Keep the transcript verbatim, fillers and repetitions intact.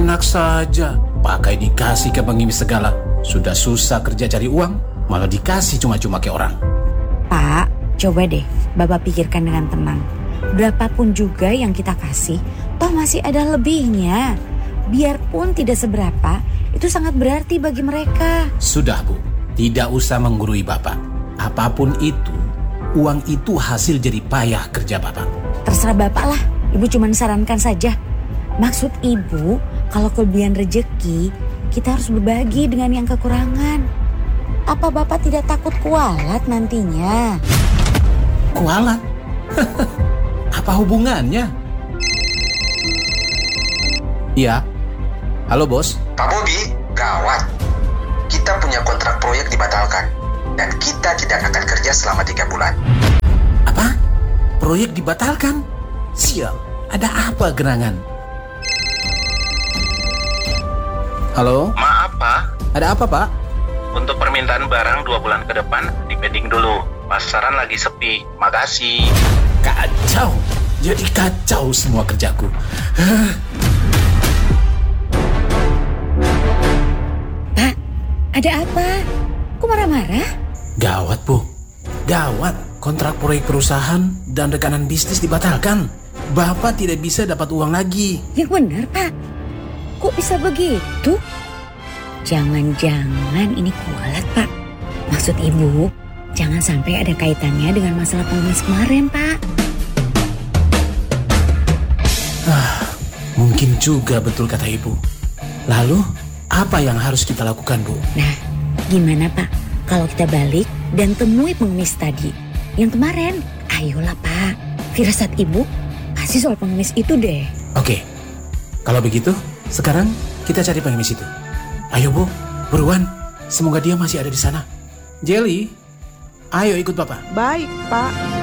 Enak saja, pakai dikasih ke pengemis segala. Sudah susah kerja cari uang, malah dikasih cuma-cuma ke orang. Pak, coba deh Bapak pikirkan dengan tenang. Berapapun juga yang kita kasih, toh masih ada lebihnya. Biarpun tidak seberapa, itu sangat berarti bagi mereka. Sudah Bu, tidak usah menggurui Bapak. Apapun itu, uang itu hasil jerih payah kerja Bapak. Terserah Bapak lah, Ibu cuma sarankan saja. Maksud Ibu, kalau kelebihan rejeki, kita harus berbagi dengan yang kekurangan. Apa Bapak tidak takut kualat nantinya? Kualat? Apa hubungannya? Iya. Halo bos. Pak Bobi, gawat. Kita punya kontrak proyek dibatalkan. Dan kita tidak akan kerja selama tiga bulan. Apa? Proyek dibatalkan? Sial, ada apa gerangan? Halo? Maaf Pak, Ada apa Pak? untuk permintaan barang dua bulan ke depan dipending dulu. Pasaran lagi sepi, makasih. Kacau, jadi kacau semua kerjaku. Pak, ada apa? Kok marah-marah? Gawat Bu, gawat. Kontrak proyek perusahaan dan rekanan bisnis dibatalkan. Bapak tidak bisa dapat uang lagi. Yang benar Pak, kok bisa begitu? Jangan-jangan ini kualat Pak. Maksud Ibu, jangan sampai ada kaitannya dengan masalah pengemis kemarin Pak. Ah, mungkin juga betul kata Ibu. Lalu, apa yang harus kita lakukan Bu? Nah, gimana Pak kalau kita balik dan temui pengemis tadi yang kemarin? Ayolah Pak, firasat Ibu pasti soal pengemis itu deh. Oke, kalau begitu, sekarang kita cari pengemis itu. Ayo Bu, buruan. Semoga dia masih ada di sana. Jelly, ayo ikut Bapak. Baik, Pak.